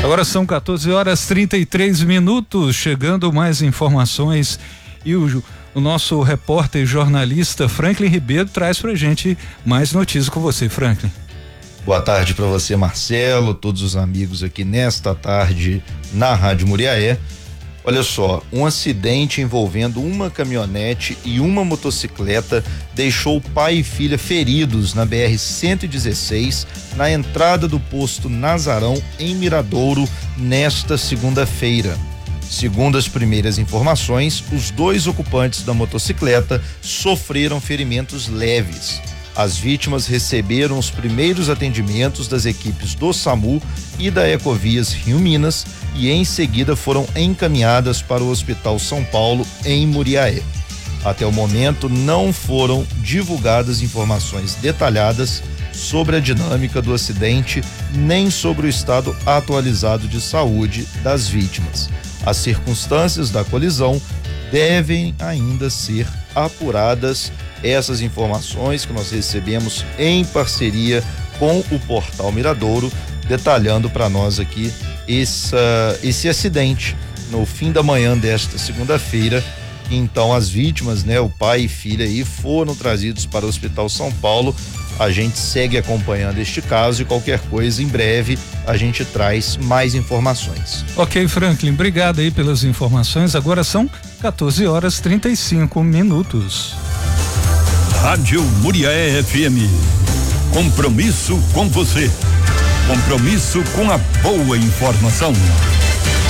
Agora são 14h33, chegando mais informações e o nosso repórter e jornalista Franklin Ribeiro traz pra gente mais notícias com você, Franklin. Boa tarde para você, Marcelo, todos os amigos aqui nesta tarde na Rádio Muriaé. Olha só, um acidente envolvendo uma caminhonete e uma motocicleta deixou pai e filha feridos na BR-116, na entrada do posto Nazarão, em Miradouro, nesta segunda-feira. Segundo as primeiras informações, os dois ocupantes da motocicleta sofreram ferimentos leves. As vítimas receberam os primeiros atendimentos das equipes do SAMU e da Ecovias Rio Minas e em seguida foram encaminhadas para o Hospital São Paulo em Muriaé. Até o momento não foram divulgadas informações detalhadas sobre a dinâmica do acidente nem sobre o estado atualizado de saúde das vítimas. As circunstâncias da colisão devem ainda ser apuradas. Essas informações que nós recebemos em parceria com o Portal Miradouro, detalhando para nós aqui esse acidente no fim da manhã desta segunda-feira. Então as vítimas, o pai e filha aí foram trazidos para o Hospital São Paulo. A gente segue acompanhando este caso e qualquer coisa, em breve a gente traz mais informações. Ok, Franklin, obrigado aí pelas informações. Agora são 14h35. Rádio Muriaé FM. Compromisso com você. Compromisso com a boa informação.